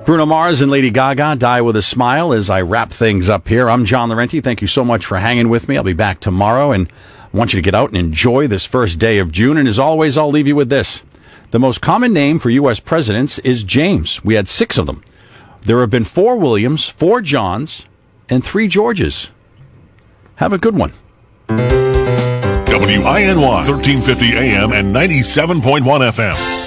Bruno Mars and Lady Gaga, Die With a Smile, as I wrap things up here. I'm John Laurenti. Thank you so much for hanging with me. I'll be back tomorrow, and I want you to get out and enjoy this first day of June. And as always, I'll leave you with this. The most common name for U.S. presidents is James. We had 6 of them. There have been 4 Williams, 4 Johns, and 3 Georges. Have a good one. WINY 1350 AM and 97.1 FM.